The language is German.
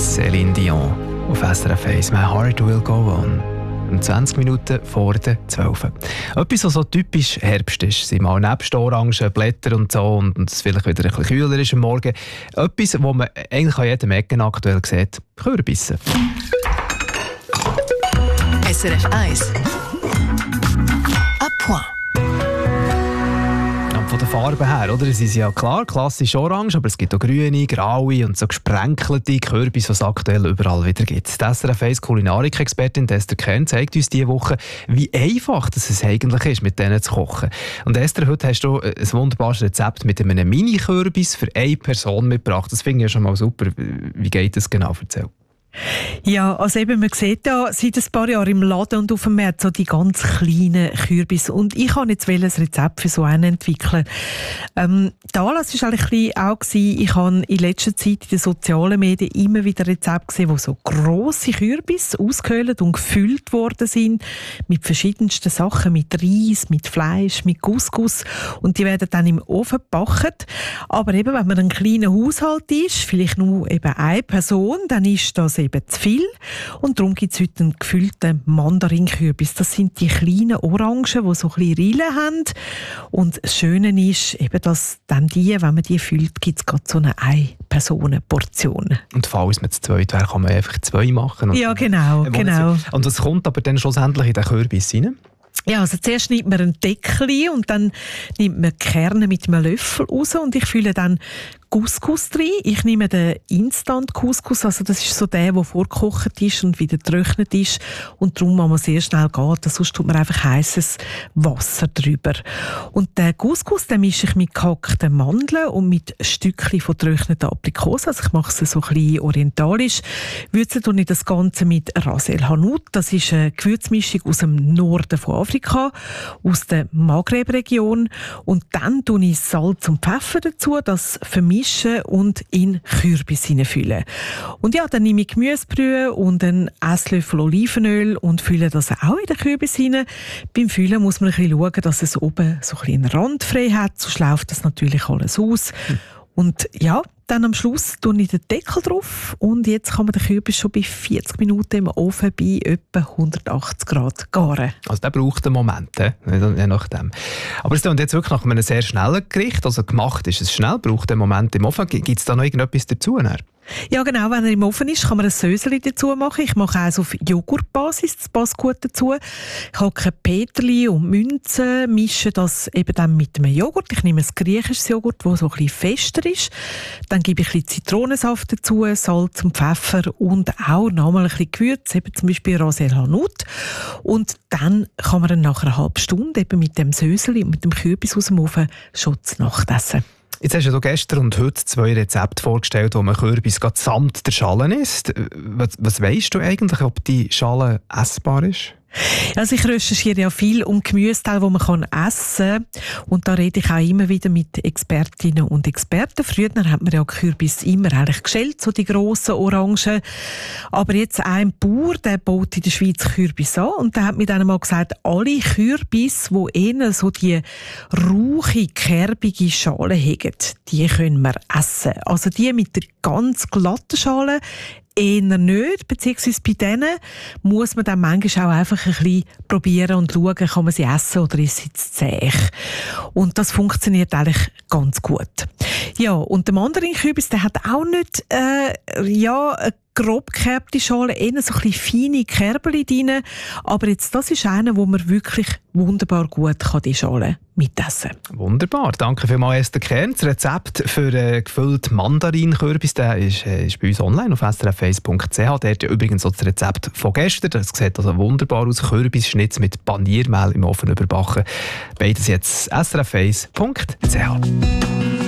Céline Dion auf SRF 1. «My Heart Will Go On». 20 Minuten vor der 12. Etwas, was so typisch Herbst ist, sind mal nebst Orangen, Blätter und so, und es vielleicht wieder ein bisschen kühler ist am Morgen. Etwas, wo man eigentlich an jedem Ecken aktuell sieht: Kürbisse. SRF 1 à point. Von der Farbe her, oder? Es ist ja klar, klassisch orange, aber es gibt auch grüne, graue und so gesprenkelte Kürbisse, die es aktuell überall wieder gibt. Die SRF 1 Kulinarik-Expertin Esther Kern zeigt uns diese Woche, wie einfach es eigentlich ist, mit denen zu kochen. Und Esther, heute hast du ein wunderbares Rezept mit einem Mini-Kürbis für eine Person mitgebracht. Das finde ich ja schon mal super. Wie geht das genau? Erzähl. Ja, also eben, man sieht ja seit ein paar Jahren im Laden und auf dem Markt so die ganz kleinen Kürbisse. Und ich wollte jetzt ein Rezept für so einen entwickeln. Der Anlass war eigentlich auch, ich habe in letzter Zeit in den sozialen Medien immer wieder Rezepte gesehen, wo so grosse Kürbisse ausgehöhlt und gefüllt worden sind mit verschiedensten Sachen, mit Reis, mit Fleisch, mit Couscous. Und die werden dann im Ofen gebacken. Aber eben, wenn man ein kleiner Haushalt ist, vielleicht nur eben eine Person, dann ist das eben zu viel. Und darum gibt es heute einen gefüllten Mandarinkürbis. Das sind die kleinen Orangen, die so ein bisschen Rillen haben. Und das Schöne ist, eben, dass dann wenn man die füllt, gibt es gerade so eine Ein-Personen-Portion. Und falls man zu zweit wäre, kann man einfach 2 machen. Ja, genau. Und was kommt aber dann schlussendlich in den Kürbis rein? Ja, also zuerst nimmt man einen Deckel und dann nimmt man die Kerne mit einem Löffel raus und ich fülle dann Couscous rein. Ich nehme den Instant-Couscous, also das ist so der vorgekocht ist und wieder getrocknet ist, und darum muss man sehr schnell gehen, sonst tut man einfach heißes Wasser drüber. Und den Couscous, den mische ich mit gehackten Mandeln und mit Stückchen von getrockneten Aprikosen, also ich mache es so ein bisschen orientalisch. Würze tue ich das Ganze mit Ras El Hanout, das ist eine Gewürzmischung aus dem Norden von Afrika, aus der Maghreb-Region, und dann tue ich Salz und Pfeffer dazu, das vermischen und in Kürbis hineinfüllen. Und ja, dann nehme ich Gemüsebrühe und einen Esslöffel Olivenöl und fülle das auch in den Kürbis hinein. Beim Füllen muss man ein bisschen schauen, dass es oben so ein bisschen einen Rand frei hat, sonst läuft das natürlich alles aus. Und ja, dann am Schluss tue ich den Deckel drauf und jetzt kann man den Kürbis schon bei 40 Minuten im Ofen bei etwa 180 Grad garen. Also der braucht einen Moment, je nachdem. Aber es ist jetzt wirklich nach einem sehr schnellen Gericht, also gemacht ist es schnell, braucht einen Moment im Ofen. Gibt es da noch irgendetwas dazu? Ja genau, wenn er im Ofen ist, kann man ein Söseli dazu machen. Ich mache eins auf Joghurtbasis, das passt gut dazu. Ich hacke Peterli und Münze, mische das eben dann mit einem Joghurt. Ich nehme ein griechisches Joghurt, das so ein bisschen fester ist. Dann gebe ich ein bisschen Zitronensaft dazu, Salz und Pfeffer und auch nochmal ein bisschen Gewürz, eben zum Beispiel Ras El Hanout. Und dann kann man dann nach einer halben Stunde eben mit dem Söseli und mit dem Kürbis aus dem Ofen schon zur Nacht essen. Jetzt hast du gestern und heute 2 Rezepte vorgestellt, wo man Kürbis samt der Schale isst. Was weisst du eigentlich, ob die Schale essbar ist? Also ich recherchiere ja viel um Gemüseteile, die man essen kann. Und da rede ich auch immer wieder mit Expertinnen und Experten. Früher hat man ja Kürbis immer eigentlich geschält, so die grossen Orangen. Aber jetzt ein Bauer, der baut in der Schweiz Kürbis an. Und der hat mir dann einmal gesagt, alle Kürbis, die eher so die rauchige, kerbige Schale haben, die können wir essen. Also die mit der ganz glatten Schale eher nicht, beziehungsweise bei denen muss man dann manchmal auch einfach ein bisschen probieren und schauen, kann man sie essen oder ist sie zu zäh. Und das funktioniert eigentlich ganz gut. Ja, und der Mandarinkürbis, der hat auch nicht eine grob gekerbte Schale, eher so ein bisschen feine Kerbeli drin. Aber jetzt, das ist einer, wo man wirklich wunderbar gut die Schale mitessen kann. Wunderbar, danke vielmals Esther Kern. Das Rezept für gefüllte Mandarinkürbis ist bei uns online auf srf1.ch. Dort übrigens auch das Rezept von gestern. Das sieht also wunderbar aus. Kürbisschnitz mit Paniermehl im Ofen überbacken. Beides jetzt srf1.ch.